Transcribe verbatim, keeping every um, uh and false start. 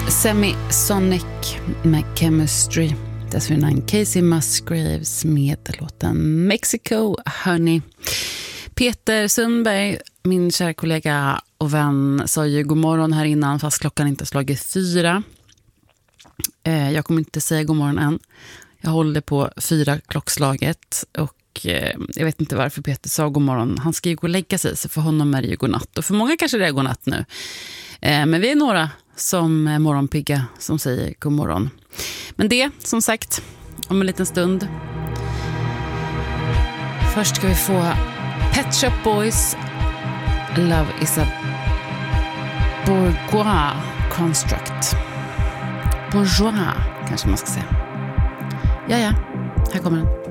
Semisonic med Chemistry. Dessförinnan Casey Musgraves med låten Mexico Honey. Peter Sundberg, min kära kollega och vän, sa ju god morgon här innan fast klockan inte slagit fyra. Eh, jag kommer inte säga god morgon än. Jag håller på fyra klockslaget och eh, jag vet inte varför Peter sa god morgon. Han ska ju gå och lägga sig, så för honom är det ju god natt. Och för många kanske det är god natt nu. Eh, men vi är några som är morgonpigga som säger god morgon. Men det, som sagt, om en liten stund. Först ska vi få Pet Shop Boys, Love is a Bourgeois Construct. Bourgeois, kanske man ska säga. Ja, ja, här kommer den.